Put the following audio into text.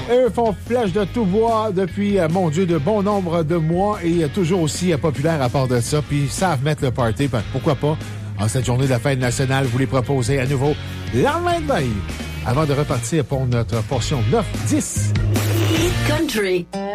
Eux font flèche de tout bois depuis, mon Dieu, de bon nombre de mois et toujours aussi populaire à part de ça. Puis ils savent mettre le party. Ben, pourquoi pas, en cette journée de la fête nationale, vous les proposez à nouveau lendemain de veille avant de repartir pour notre portion 9-10. Hit Country.